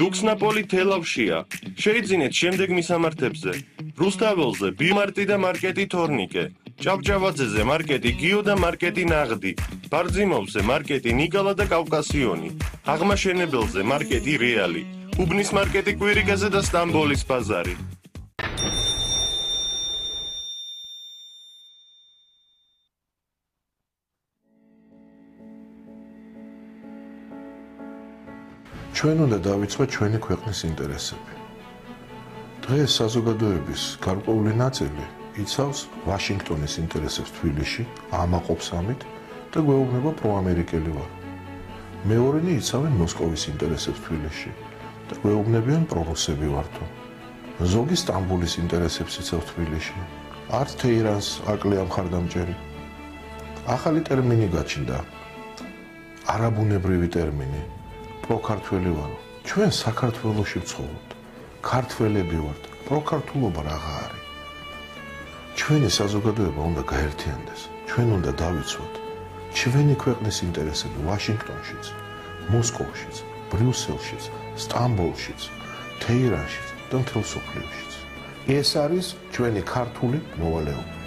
Tuxnapoli თელავშია. Შეიძინეთ შემდეგ მისამართებზე. რუსთაველზე ბიმარტი და მარკეტი თორნიკე. ჭავჭავაძეზე მარკეტი გიო და მარკეტი ნაღდი. ბარძიმოვზე მარკეტი ნიკალა და კავკასიონი. აღმაშენებელზე მარკეტი რეალი. უბნის მარკეტი კვირიკაზე და სტამბოლის ბაზარი. ჩვენ უნდა დავიწყოთ ჩვენი ქვეყნის ინტერესები. დღეს საზოგადოების გარკვეული ნაწილი იცავს ვაშინგტონის ინტერესებს თბილისში, ამაყობს ამით და გვეუბნება პროამერიკელი ვარ. მეორენი იცავენ მოსკოვის ინტერესებს თბილისში და გვეუბნებიან პრორუსები ვართო. ზოგი სტამბოლის ინტერესებს იცავს თბილისში. არც თეირანს აკლია მხარდამჭერი. ახალი ტერმინი გაჩნდა. არაბუნებრივი ტერმინი. პროქართველი ვარო. ჩვენ საქართველოში ვცხოვრობთ. ქართველები ვართ. პროქართულობა რაღა არის? ჩვენი საზოგადოება უნდა გაერთიანდეს. ჩვენ უნდა დავიცვათ ჩვენი ქვეყნის ინტერესები ვაშინგტონშიც, მოსკოვშიც, ბრიუსელშიც, სტამბოლშიც, თეირანშიც და მთელ მსოფლიოშიც. ეს არის ჩვენი ქართული მოვალეობა.